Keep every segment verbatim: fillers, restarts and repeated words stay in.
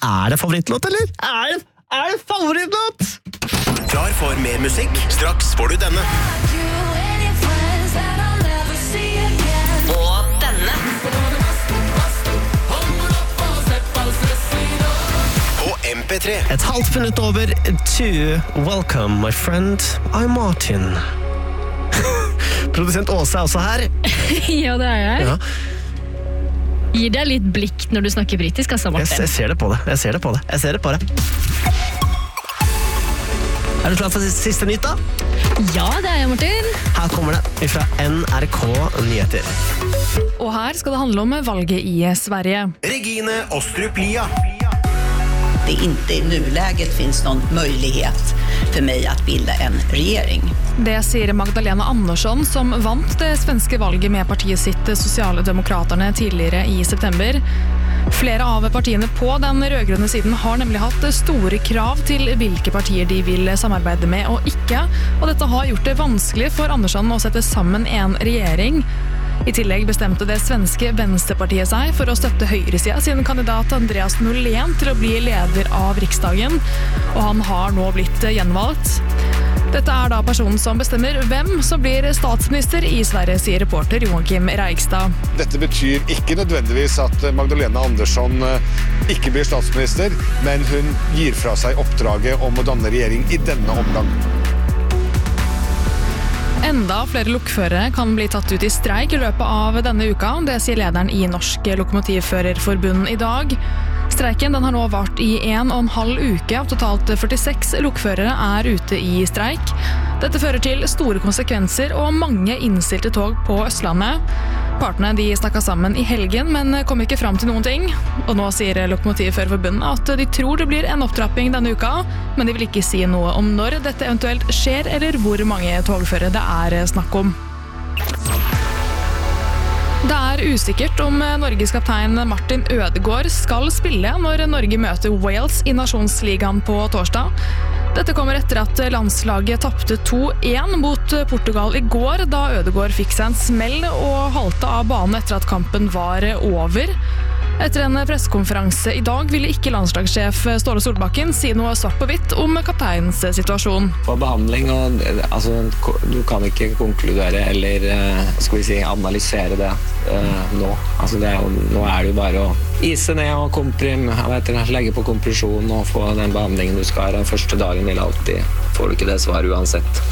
Er det favorittlåt, eller? Er det, er det favorittlåt? Klar for mer musikk? Straks får du denne. Og denne. På M P tre. Et halvt minutt over to Welcome, my friend. I'm Martin. Produsent Åse er også her. Ja, det er jeg. Ja. Gir deg litt blikk når du snakker britisk, altså, Jeg, Martin. jeg ser det på det. Jeg ser det på det. Jeg ser det på det. Er du klar for siste nytt da? Ja, det er jeg, Martin. Her kommer det fra N R K Nyheter. Og her skal det handle om valget i Sverige. Regine Ostrup Lia. Det inte i nuläget finns någon möjlighet för mig att bilda en regering. Det sier Magdalena Andersson, som vant det svenske valget med partiet sitt Socialdemokraterna tidligere i september. Flere av partiene på den rødgrønne siden har nemlig hatt store krav til hvilke partier de vil samarbeide med og ikke, og dette har gjort det vanskelig for Andersson å sette sammen en regjering. I tillegg bestemte det svenske Venstrepartiet seg for å støtte høyresida sin kandidat Andreas Norlén til å bli leder av Riksdagen, og han har nå blitt gjenvalgt. Dette er da personen som bestemmer hvem som blir statsminister i Sverige, sier reporter Joakim Reigstad. Dette betyr ikke nødvendigvis at Magdalena Andersson ikke blir statsminister, men hun gir fra seg oppdraget om å danne regjering i denne omgang. Enda flere lokførere kan bli tatt ut i streik i løpet av denne uka, det sier lederen i Norsk Lokomotivførerforbund i dag. Streiken den har nå vart i en og en halv uke, og totalt førtiseks lokførere er ute i streik. Dette fører til store konsekvenser og mange innstilte tog på Østlandet. Partene de snakket sammen i helgen, men kom ikke fram til noen ting. Og nå sier Lokomotivførerforbundet at de tror det blir en opptrapping denne uka, men de vil ikke si noe om når dette eventuelt skjer, eller hvor mange togførere det er snakk om. Det er usikkert om Norges kaptein Martin Ødegaard skal spille når Norge møter Wales i Nasjonsligaen på torsdag. Dette kommer etter at landslaget tappte to en mot Portugal i går, da Ødegaard fikk seg en smell og halte av banen etter at kampen var over. Etter en pressekonferanse i dag ville ikke landslagssjef Ståle Solbakken si noe svart på hvitt om kapteinens situasjon. På behandling, og, altså, du kan ikke konkludere eller skal vi si, analysere det uh, nå. Altså, det er jo, nå er det jo bare å ise ned og komprim, vet du, legge på kompresjon og få den behandlingen du skal ha. Den første dagen vil alltid, får du ikke det svaret uansett.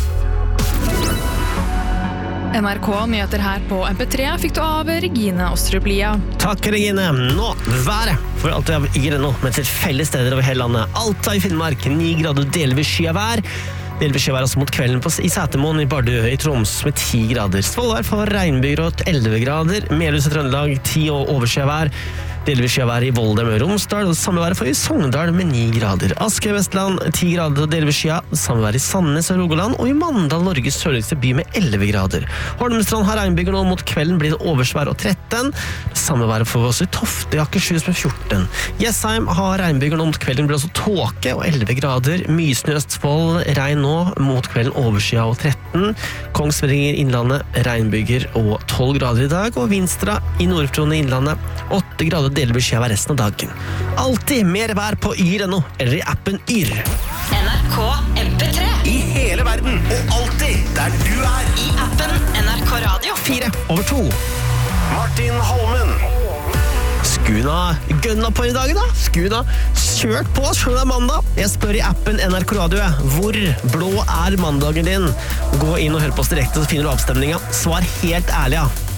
N R K Nyheter her på M P tre fikk du av Regine Ostrup Lia. Takk, Regine. Nå, været. For alt av Yre nå, med tilfeldige steder over hele landet. Alta i Finnmark, ni grader delvis sky av vær. Delvis sky av vær også mot kvelden på, i Sætermoen i Bardu i Troms med ti grader. Svolvær for regnbyger og elleve grader. Melhus i Trøndelag, ti og oversky av vær. Delvis sky av vær i Volda med Romsdal, og samme vær for i Sogndal med ni grader. Askøy Vestland, ti grader og delvis sky, samme vær i Sandnes og Rogaland, og i Mandal, Norges sørligste by med elleve grader. Holmestrand har regnbyger nå, mot kvelden blir det oversvær og tretten. Samme vær for oss i Tofte, i Akershus med fjorten. Jessheim har regnbyger nå, mot kvelden blir det også tåke og elleve grader. Mysne Østfold, regn nå, mot kvelden oversky og tretten. Kongsvinger Innlandet, regnbyger og tolv grader i dag, og Vinstra i Nordfjorden i Innlandet, åtte grader delvis skjev resten av dagen. Alltid mer vær på Yr ennå, eller i appen Yr. N R K M P tre. I hele verden, og alltid der du er. I appen N R K Radio. Fire over to. Martin Holmen. Skuna gønna på i dag da. Skuna kjørt på, selv om det er mandag. Jeg spør i appen N R K Radio, hvor blå er mandagen din? Gå inn og hør på oss direkte, så finner du avstemningen. Svar helt ærlig, ja.